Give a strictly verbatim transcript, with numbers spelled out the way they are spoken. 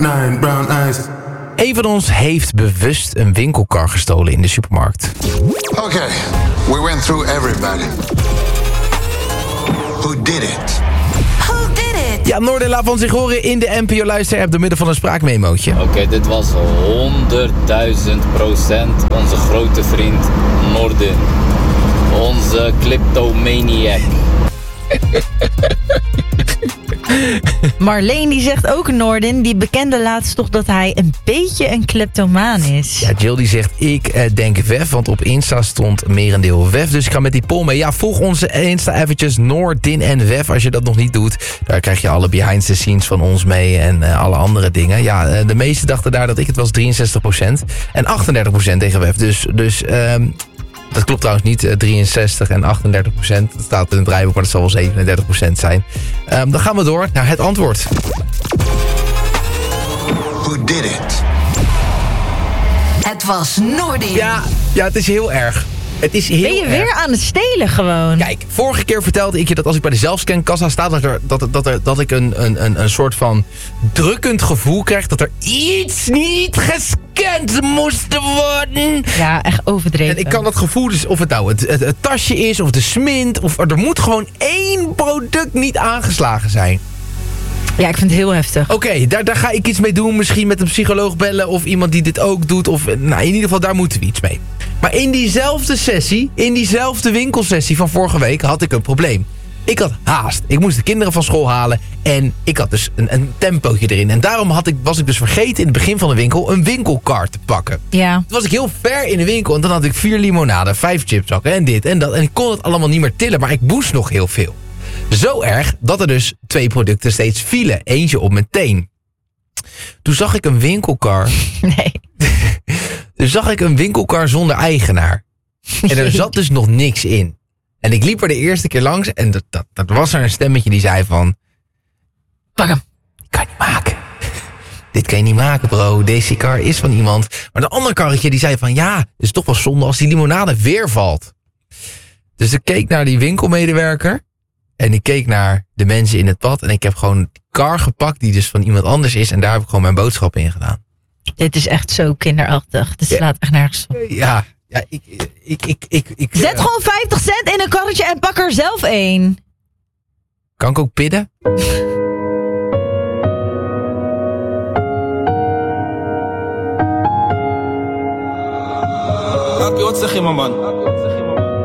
nine, brown eyes. Een van ons heeft bewust een winkelkar gestolen in de supermarkt. Okay, we went through everybody. Who did it? Who did it? Ja, Noorden laat van zich horen in de N P O Luister-app door middel van een spraakmemootje. Oké, okay, dit was honderdduizend procent onze grote vriend Noorden. Onze kleptomaniac. Marleen die zegt ook Noorden, die bekende laatst toch dat hij een beetje een kleptomaan is. Ja, Jill die zegt, ik eh, denk Wef, want op Insta stond merendeel Wef. Dus ik ga met die poll mee. Ja, volg onze Insta eventjes, Noordin en Wef, als je dat nog niet doet. Daar krijg je alle behind the scenes van ons mee en uh, alle andere dingen. Ja, uh, de meesten dachten daar dat ik het was drieënzestig procent en achtendertig procent tegen Wef. Dus, dus um, dat klopt trouwens niet, drieënzestig en achtendertig procent. Dat staat in het draaiboek, maar dat zal wel zevenendertig procent zijn. Um, dan gaan we door naar het antwoord. Who did it? Het was Noordin. Ja, ja, het is heel erg. Het is heel ben je erg. weer aan het stelen gewoon? Kijk, vorige keer vertelde ik je dat als ik bij de zelfscankassa sta... dat, er, dat, dat, er, dat ik een, een, een, een soort van drukkend gevoel krijg... dat er iets niet gescand moest worden. Ja, echt overdreven. En ik kan dat gevoel, dus of het nou het, het, het tasje is of de smint... of er moet gewoon één product niet aangeslagen zijn. Ja, ik vind het heel heftig. Oké, okay, daar, daar ga ik iets mee doen. Misschien met een psycholoog bellen of iemand die dit ook doet. Of, nou, in ieder geval, daar moeten we iets mee. Maar in diezelfde sessie, in diezelfde winkelsessie van vorige week... had ik een probleem. Ik had haast. Ik moest de kinderen van school halen. En ik had dus een, een tempootje erin. En daarom had ik, was ik dus vergeten in het begin van de winkel... een winkelkar te pakken. Ja. Toen was ik heel ver in de winkel. En dan had ik vier limonade, vijf chipszakken en dit en dat. En ik kon het allemaal niet meer tillen. Maar ik moest nog heel veel. Zo erg dat er dus twee producten steeds vielen. Eentje op mijn teen. Toen zag ik een winkelkar. Nee. Toen zag ik een winkelkar zonder eigenaar. En er zat dus nog niks in. En ik liep er de eerste keer langs. En dat, dat, dat was er een stemmetje die zei van... Pak hem. Kan je niet maken. Dit kan je niet maken, bro. Deze kar is van iemand. Maar de andere karretje die zei van... Ja, het is toch wel zonde als die limonade weer valt. Dus ik keek naar die winkelmedewerker. En ik keek naar de mensen in het pad. En ik heb gewoon die kar gepakt die dus van iemand anders is. En daar heb ik gewoon mijn boodschappen in gedaan. Dit is echt zo kinderachtig. Dit slaat echt nergens op. Ja, ja ik, ik, ik, ik, ik... Zet gewoon vijftig cent in een karretje en pak er zelf één. Kan ik ook pidden? Wat zeg je, man?